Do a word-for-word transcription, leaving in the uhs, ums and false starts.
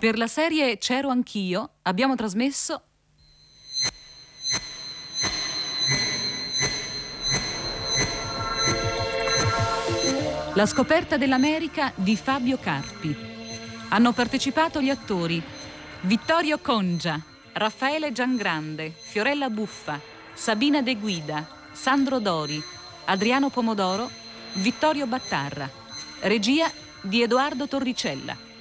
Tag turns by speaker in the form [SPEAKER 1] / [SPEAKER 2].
[SPEAKER 1] Per la serie C'ero anch'io abbiamo trasmesso La scoperta dell'America di Fabio Carpi. Hanno partecipato gli attori Vittorio Congia, Raffaele Giangrande, Fiorella Buffa, Sabina De Guida, Sandro Dori, Adriano Pomodoro, Vittorio Battarra. Regia di Edoardo Torricella.